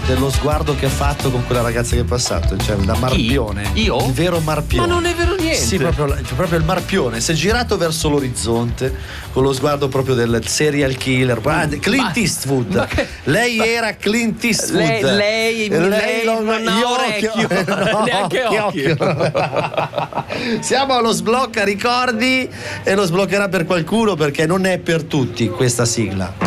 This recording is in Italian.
dello sguardo che ha fatto con quella ragazza che è passato? Cioè, da marpione. Io? Il vero marpione. Ma non è vero niente. Sì, proprio il marpione. Si è girato verso l'orizzonte con lo sguardo proprio del serial killer. Guarda, Clint Eastwood. Lei era Clint Eastwood. Lei non ha orecchio. No, Neanche occhio. Siamo allo sblocca ricordi e lo sbloccherà per qualcuno perché non è per tutti questa sigla.